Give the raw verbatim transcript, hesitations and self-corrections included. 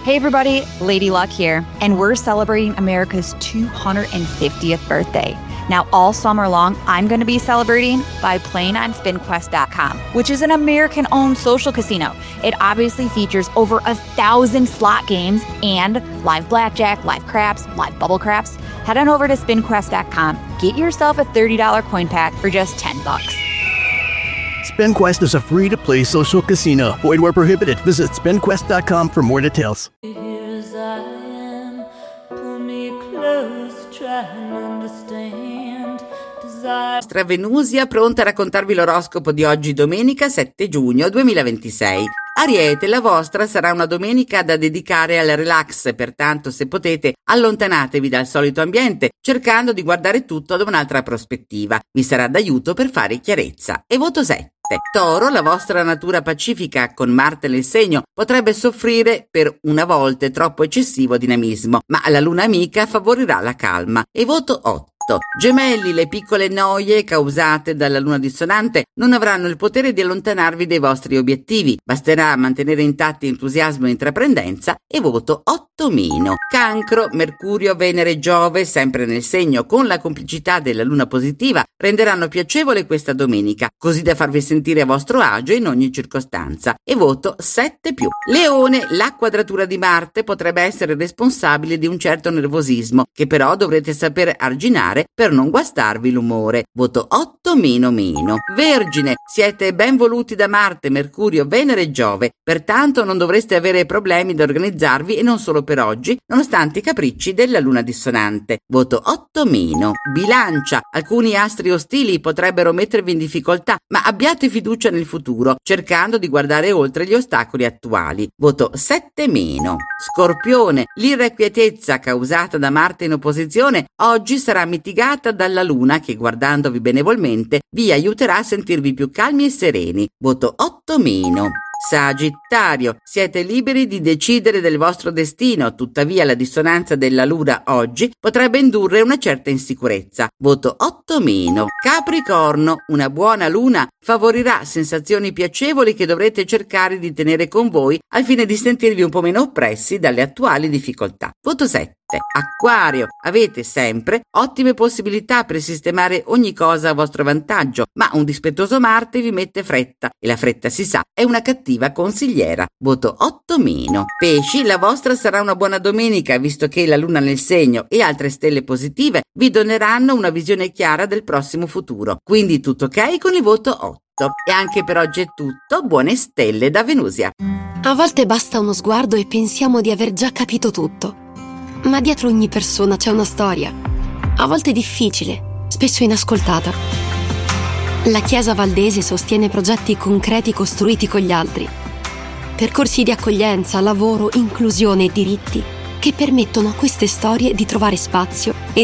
Hey everybody, Lady Luck here, and we're celebrating America's two hundred fiftieth birthday. Now, all summer long, I'm going to be celebrating by playing on spin quest dot com, which is an American-owned social casino. It obviously features over a thousand slot games and live blackjack, live craps, live bubble craps. Head on over to spin quest dot com, get yourself a thirty dollars coin pack for just ten bucks. SpinQuest is a free-to-play social casino. Void where prohibited. Visit spin quest dot com for more details. Here's I am, pull me close, try and understand. Desire. Nostra Venusia pronta a raccontarvi l'oroscopo di oggi, domenica sette giugno duemilaventisei. Ariete, la vostra sarà una domenica da dedicare al relax, pertanto se potete allontanatevi dal solito ambiente cercando di guardare tutto da un'altra prospettiva. Vi sarà d'aiuto per fare chiarezza. E voto sette. Toro, la vostra natura pacifica con Marte nel segno potrebbe soffrire per una volta troppo eccessivo dinamismo, ma la luna amica favorirà la calma. E voto otto. Gemelli, le piccole noie causate dalla luna dissonante non avranno il potere di allontanarvi dai vostri obiettivi. Basterà mantenere intatti entusiasmo e intraprendenza. E voto otto meno. Cancro, Mercurio, Venere, Giove, sempre nel segno, con la complicità della luna positiva, renderanno piacevole questa domenica, così da farvi sentire a vostro agio in ogni circostanza. E voto sette più. Leone, la quadratura di Marte potrebbe essere responsabile di un certo nervosismo, che però dovrete saper arginare per non guastarvi l'umore. Voto otto meno meno. Vergine, siete ben voluti da Marte, Mercurio, Venere e Giove, pertanto non dovreste avere problemi da organizzarvi, e non solo per oggi, nonostante i capricci della luna dissonante. Voto otto meno. Bilancia, alcuni astri ostili potrebbero mettervi in difficoltà, ma abbiate fiducia nel futuro, cercando di guardare oltre gli ostacoli attuali. Voto sette meno. Scorpione, l'irrequietezza causata da Marte in opposizione oggi sarà mitigata dalla luna che, guardandovi benevolmente, vi aiuterà a sentirvi più calmi e sereni. Voto otto meno. Sagittario, siete liberi di decidere del vostro destino, tuttavia la dissonanza della luna oggi potrebbe indurre una certa insicurezza. Voto otto meno. Capricorno, una buona luna favorirà sensazioni piacevoli che dovrete cercare di tenere con voi al fine di sentirvi un po' meno oppressi dalle attuali difficoltà. Voto sette. Acquario, avete sempre ottime possibilità per sistemare ogni cosa a vostro vantaggio, ma un dispettoso Marte vi mette fretta, e la fretta, si sa, è una cattiva consigliera. Voto otto meno. Pesci, la vostra sarà una buona domenica, visto che la luna nel segno e altre stelle positive vi doneranno una visione chiara del prossimo futuro. Quindi tutto ok con il voto otto. E anche per oggi è tutto. Buone stelle da Venusia. A volte basta uno sguardo e pensiamo di aver già capito tutto. Ma dietro ogni persona c'è una storia, a volte difficile, spesso inascoltata. La Chiesa Valdese sostiene progetti concreti costruiti con gli altri. Percorsi di accoglienza, lavoro, inclusione e diritti che permettono a queste storie di trovare spazio e